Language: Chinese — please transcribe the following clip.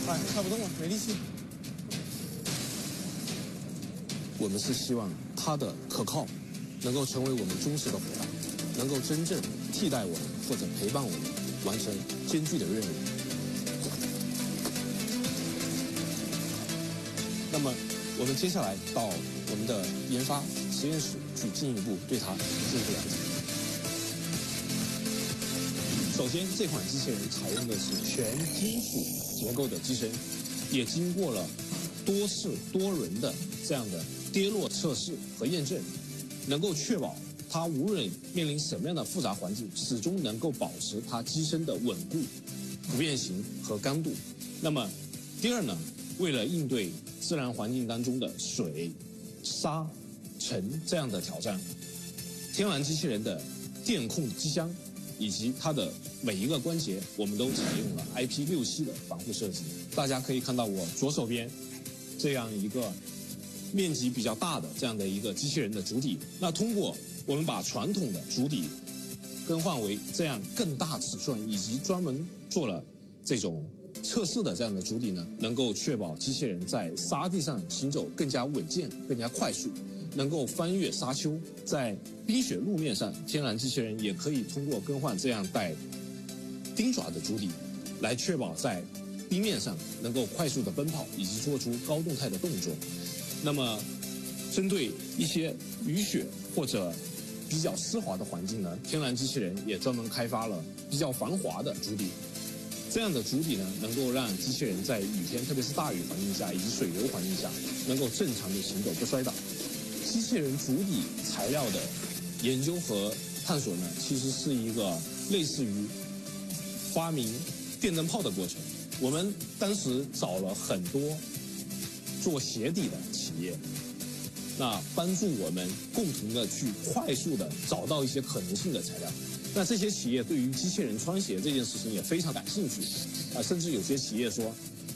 哎，跳不动了，没力气。 我们是希望它的可靠能够成为我们忠实的伙伴，能够真正替代我们或者陪伴我们完成艰巨的任务。那么我们接下来到我们的研发实验室去进一步对它进行了解。首先，这款机器人采用的是全金属结构的机身，也经过了多次多轮的这样的跌落测试和验证，能够确保它无论面临什么样的复杂环境，始终能够保持它机身的稳固、不变形和刚度。那么，第二呢，为了应对自然环境当中的水、沙、尘这样的挑战，天然机器人的电控机箱以及它的每一个关节，我们都采用了 IP67的防护设计。大家可以看到我左手边这样一个面积比较大的这样的一个机器人的主体。那通过我们把传统的主体更换为这样更大尺寸，以及专门做了这种测试的这样的主体呢，能够确保机器人在沙地上行走更加稳健、更加快速，能够翻越沙丘。在冰雪路面上，天然机器人也可以通过更换这样带钉爪的主体，来确保在冰面上能够快速的奔跑，以及做出高动态的动作。那么，针对一些雨雪或者比较湿滑的环境呢，天然机器人也专门开发了比较防滑的主体。这样的主体呢，能够让机器人在雨天，特别是大雨环境下以及水流环境下，能够正常的行走不摔倒。机器人主体材料的研究和探索呢，其实是一个类似于发明电灯泡的过程。我们当时找了很多做鞋底的企业，那帮助我们共同的去快速的找到一些可能性的材料。那这些企业对于机器人穿鞋这件事情也非常感兴趣，甚至有些企业说，